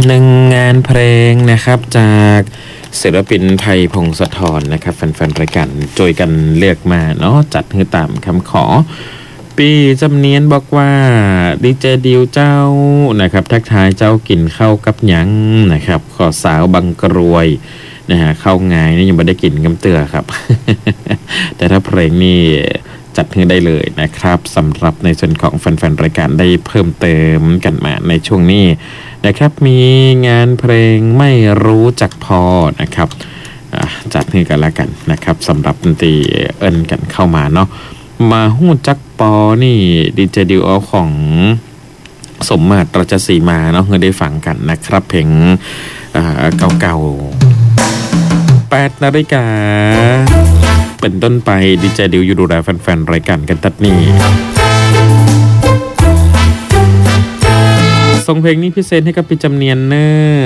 หนึ่งงานเพลงนะครับจากศิลปินไทยพงศธรนะครับแฟนๆรายการจอยกันเลือกมาเนาะจัดให้ตามคำขอปีจำเนียนบอกว่าดีเจดิวเจ้านะครับทักทายเจ้ากินข้าวกับหยังนะครับขอสาวบังกรวยนะฮะเข้าง่ายนี่ยังไม่ได้กินกำเตือครับ แต่ถ้าเพลงนี้จัดให้ได้เลยนะครับสำหรับในส่วนของแฟนๆรายการได้เพิ่มเติมกันมาในช่วงนี้นะครับมีงานเพลงไม่รู้จักพอนะครับจัดให้กันละกันนะครับสำหรับดนตรีเอิ้นกันเข้ามาเนาะมาหู้จักปอนี่ดีเจดิวของสมมาตรราชสีมาเนาะเพื่อได้ฟังกันนะครับเพลงเก่าๆ8 นาฬิกาเป็นต้นไปดีเจดิวอยู่ดูแลแฟนๆรายการกันตัดนี้ส่งเพลงนี้พิเศษให้กับพี่จำเนียนเนอร์